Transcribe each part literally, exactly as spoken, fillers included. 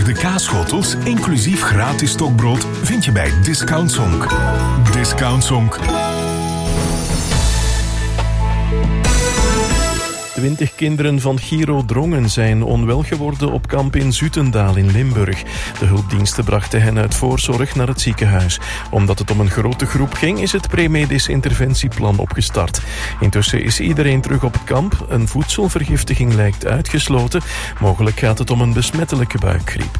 Gezellige kaasschotels, inclusief gratis stokbrood, vind je bij Discount Zonk. Discount Zonk. Twintig kinderen van Giro Drongen zijn onwel geworden op kamp in Zutendaal in Limburg. De hulpdiensten brachten hen uit voorzorg naar het ziekenhuis. Omdat het om een grote groep ging, is het premedisch interventieplan opgestart. Intussen is iedereen terug op het kamp. Een voedselvergiftiging lijkt uitgesloten. Mogelijk gaat het om een besmettelijke buikgriep.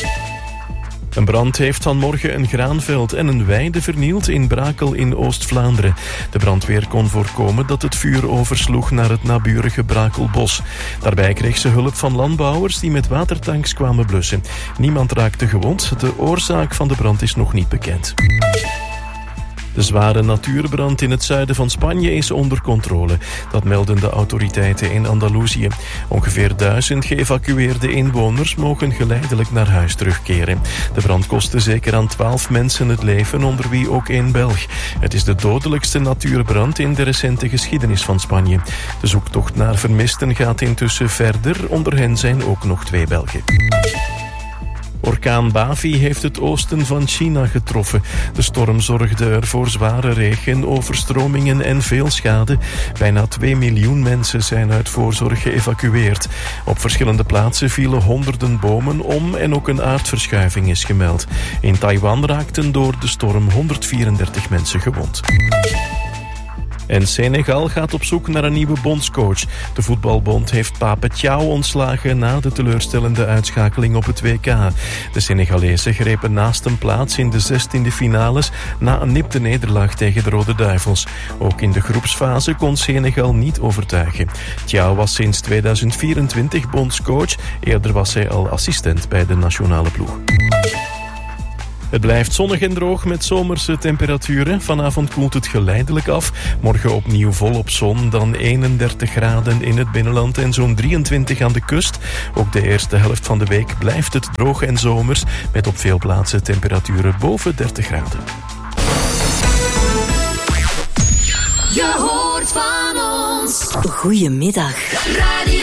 Een brand heeft vanmorgen een graanveld en een weide vernield in Brakel in Oost-Vlaanderen. De brandweer kon voorkomen dat het vuur oversloeg naar het naburige Brakelbos. Daarbij kreeg ze hulp van landbouwers die met watertanks kwamen blussen. Niemand raakte gewond. De oorzaak van de brand is nog niet bekend. De zware natuurbrand in het zuiden van Spanje is onder controle. Dat melden de autoriteiten in Andalusië. Ongeveer duizend geëvacueerde inwoners mogen geleidelijk naar huis terugkeren. De brand kostte zeker aan twaalf mensen het leven, onder wie ook één Belg. Het is de dodelijkste natuurbrand in de recente geschiedenis van Spanje. De zoektocht naar vermisten gaat intussen verder. Onder hen zijn ook nog twee Belgen. Orkaan Bavi heeft het oosten van China getroffen. De storm zorgde er voor zware regen, overstromingen en veel schade. Bijna twee miljoen mensen zijn uit voorzorg geëvacueerd. Op verschillende plaatsen vielen honderden bomen om en ook een aardverschuiving is gemeld. In Taiwan raakten door de storm honderdvierendertig mensen gewond. En Senegal gaat op zoek naar een nieuwe bondscoach. De voetbalbond heeft Pape Thiaw ontslagen na de teleurstellende uitschakeling op het W K. De Senegalezen grepen naast een plaats in de zestiende finales na een nipte nederlaag tegen de Rode Duivels. Ook in de groepsfase kon Senegal niet overtuigen. Thiaw was sinds tweeduizend vierentwintig bondscoach. Eerder was hij al assistent bij de nationale ploeg. Het blijft zonnig en droog met zomerse temperaturen. Vanavond koelt het geleidelijk af. Morgen opnieuw volop zon, dan eenendertig graden in het binnenland en zo'n drieëntwintig aan de kust. Ook de eerste helft van de week blijft het droog en zomers, met op veel plaatsen temperaturen boven dertig graden. Je hoort van ons. Goedemiddag. Radio